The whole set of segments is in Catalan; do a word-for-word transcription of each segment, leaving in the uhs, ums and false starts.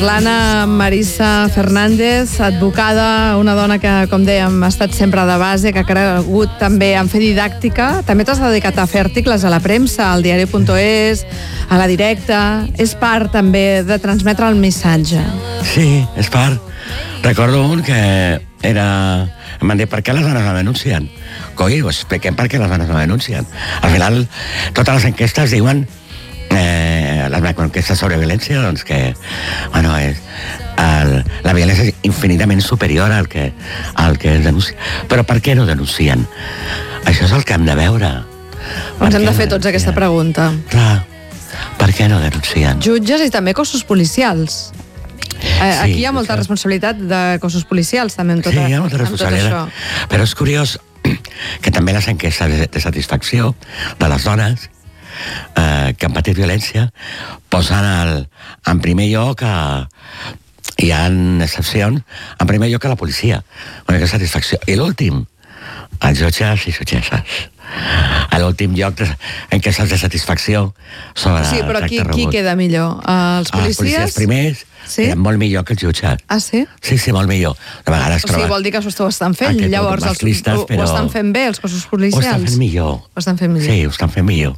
L'Anna Marissa Fernández, advocada, una dona que, com dèiem, ha estat sempre de base, que ha cregut també en fer didàctica. També t'has dedicat a fer articles a la premsa, al diari punt es, a la Directa. És part també de transmetre el missatge. Sí, és part. Recordo un que era... Em van dir, per què les dones no denuncien? Coi, ho expliquem per què les dones no denuncien. Al final, totes les enquestes diuen... Eh, les enquestes sobre violència, doncs que, bueno, és... El, la violència és infinitament superior al que, al que es denuncia. Però per què no denuncien? Això és el que hem de veure. Ens hem de fer tots aquesta pregunta. Clar, per què no denuncien? Jutges i també cossos policials. Eh, aquí Sí, hi ha molta això. responsabilitat de cossos policials, també, en tot, Sí, hi ha molta en tot responsabilitat. això. Però és curiós que també les enquestes de, de satisfacció de les dones eh, que han patit violència posen el, en primer lloc a, hi ha excepcions, en primer lloc a la policia, una mica de satisfacció. I l'últim, els jutges i jutgesses. A l'últim lloc de enquestes de satisfacció sobre Sí, però qui, tracte qui rebut. queda millor? Els Els policies policies? primers Sí? eren molt millor que els jutges. Ah, sí? Sí, sí, molt millor. De vegades O sigui, trobes- vol dir que això ho estan fent. Aquest Llavors, els, masclistes, ho, però- ho estan fent bé, els cossos Ho policials? estan fent millor. Ho estan fent millor. Sí, ho estan fent millor.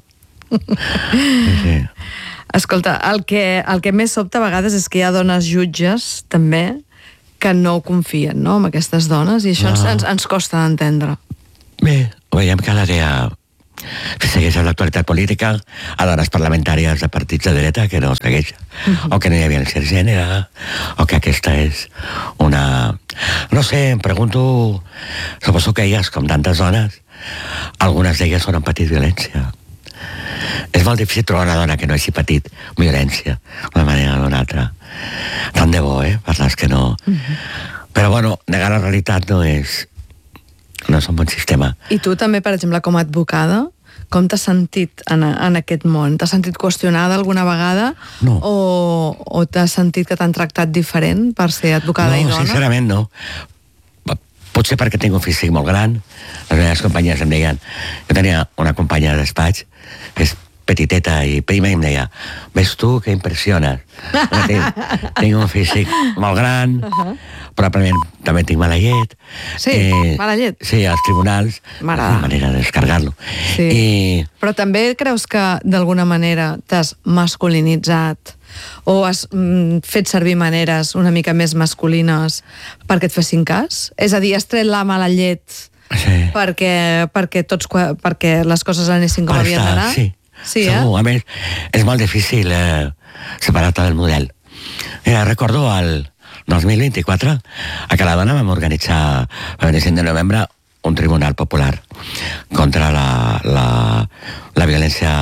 Sí, sí. Escolta, el que, el que més sobta a vegades és que hi ha dones jutges, també, que no confien, no?, en aquestes dones, i això ens, No. ens, ens costa d'entendre. Bé, ho veiem cada dia. Si segueixes l'actualitat política, a dones parlamentàries de partits de dreta que no segueixen, o que no hi ha violència de gènere, o que aquesta és una... No sé, em pregunto... Suposo que elles, com tantes dones, algunes d'elles on han patit violència. És molt difícil trobar una dona que no hagi patit violència d'una manera o d'una altra. Tant de bo, eh, per les que no... Però, bueno, negar la realitat no és... no és un bon sistema. I tu també, per exemple, com a advocada, com t'has sentit en, en aquest món? T'has sentit qüestionada alguna vegada? No. O, o t'has sentit que t'han tractat diferent per ser advocada i No, dona? sincerament no. Potser perquè tinc un físic molt gran. Les meves companyes em deien... Jo tenia una companya de despatx que és petiteta i prima i em deia, ves tu que impressiones. Tinc, tinc un físic molt gran, uh-huh. probablement també tinc mala llet. Sí, mala llet. Sí, als tribunals. M'agrada. Una manera de descargar-lo. Sí. I Però també creus que d'alguna manera t'has masculinitzat o has mm, fet servir maneres una mica més masculines perquè et fessin cas? És a dir, has tret la mala llet sí. perquè, perquè, tots, perquè les coses anessin com Per havien estar, d'anar? Sí, sí segur. eh? A més, és molt difícil eh, separar-te del model. Mira, recordo el dos mil vint-i-quatre a Caladona vam organitzar el vint-i-cinc de novembre un tribunal popular contra la, la, la violència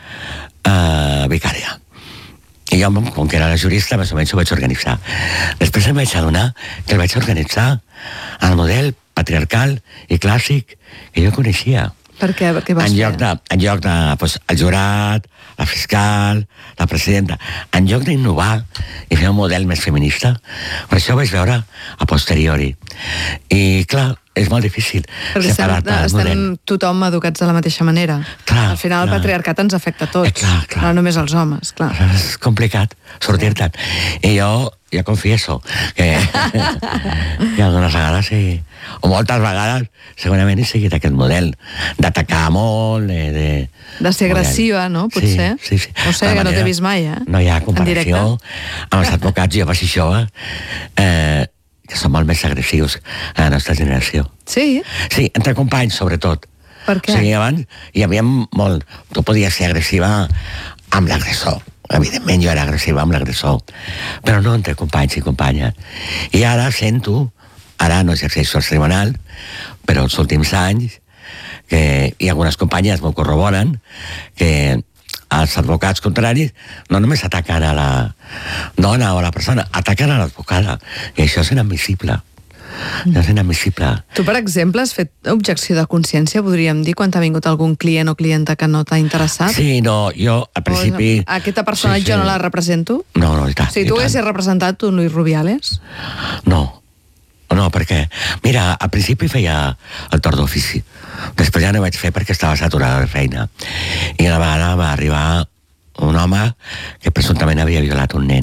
eh, vicària. I jo, com que era la jurista, més o menys ho vaig organitzar. Després em vaig adonar que el vaig organitzar al model patriarcal i clàssic que jo coneixia. Per què? Què vas En fer? lloc de, en lloc de pues, el jurat, la fiscal, la presidenta, en lloc d'innovar i fer un model més feminista, per això ho vaig veure a posteriori. I, clar, és molt difícil Perquè estem, separar-te del estem model. tothom educats de la mateixa manera. Clar, Al final clar. el patriarcat ens afecta a tots, Eh, clar, clar. no només als homes, clar. És complicat sortir-te'n. I jo, jo confieso que, que algunes vegades sí, o moltes vegades segurament he seguit aquest model d'atacar molt, de... De, De ser agressiva, no? Potser. Sí, sí, sí. No sé, De que no t'he manera- vist mai, eh? No hi ha En comparació directe. amb els advocats joves i joves eh, que són molt més agressius a la nostra generació. Sí? Sí, entre companys, sobretot. Per què? O sigui, abans hi havia molt... Tu podies ser agressiva amb l'agressor. Evidentment jo era agressiva amb l'agressor. Però no entre companys i companyes. I ara sento, ara no exerceixo al tribunal, però els últims anys, que hi ha algunes companyes m'ho corroboren, que els advocats contraris no només ataquen a la dona o a la persona, ataquen a l'advocada. I això és inadmissible. No és inadmissible. Tu, per exemple, has fet objecció de consciència, podríem dir, quan t'ha vingut algun client o clienta que no t'ha interessat? Sí, no, jo al principi... O aquesta persona sí, sí. jo no la represento? No, no, i tant. Si i tu tant. haguessis representat tu, Luis Rubiales? No, no, perquè, mira, al principi feia el torn d'ofici. Després ja no ho vaig fer perquè estava saturada de feina. I una vegada va arribar un home que presumptament havia violat un nen.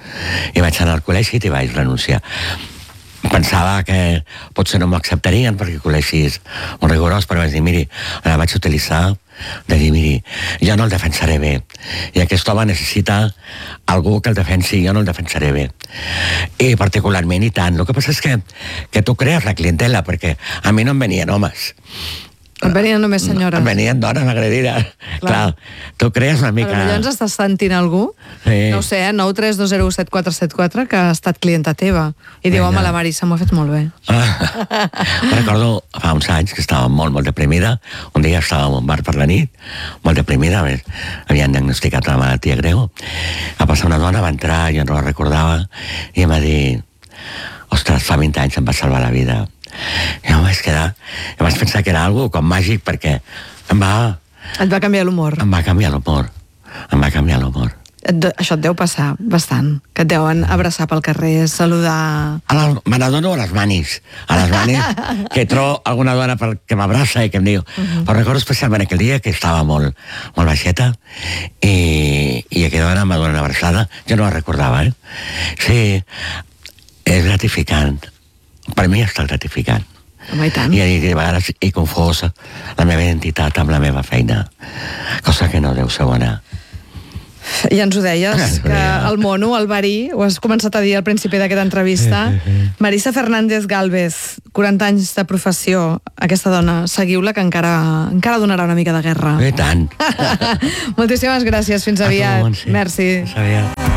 I vaig anar al col·legi i t'hi vaig renunciar. Pensava que potser no m'ho acceptarien perquè el col·legi és molt rigorós, però vaig dir, miri, la vaig utilitzar de dir, miri, jo no el defensaré bé i aquest home necessita algú que el defensi, jo no el defensaré bé. I particularment i tant. El que passa és que, que tu crees la clientela, perquè a mi no em venien homes. Em venien només senyores. Em venien dones agredides. Clar. Clar, tu crees una mica... Però ens estàs sentint algú, sí. No ho sé, eh? nou tres dos zero set quatre set quatre, que ha estat clienta teva. I diu, home, la Marisa m'ho ha fet molt bé. Ah, recordo fa uns anys que estava molt, molt deprimida. Un dia estava en un bar per la nit, molt deprimida, havien diagnosticat la malaltia greu. Va passar una dona, va entrar, jo no la recordava, i em va dir, ostres, fa vint anys em va salvar la vida. I em vaig quedar, em vaig pensar que era algo com màgic, perquè em va... Et va canviar l'humor. Em va canviar l'humor. Em va canviar l'humor. Això et deu passar bastant, que et deuen abraçar pel carrer, saludar... Me n'adono a les manis, a les manis, que trobo alguna dona que m'abraça i que em diu... Uh -huh. Però recordo especialment aquell dia que estava molt, molt baixeta i, i aquella dona m'ha donat una abraçada, jo no la recordava, eh? Sí, és gratificant. Per mi està gratificant. Home, i tant. I de vegades he confós la meva identitat amb la meva feina, cosa que no deu ser bona. Ja ens ho deies, que el mono, el verí, ho has començat a dir al principi d'aquesta entrevista. Marisa Fernández Gálvez, quaranta anys de professió, aquesta dona, seguiu-la, que encara encara donarà una mica de guerra. I tant. Moltíssimes gràcies, fins aviat. Merci. Fins aviat.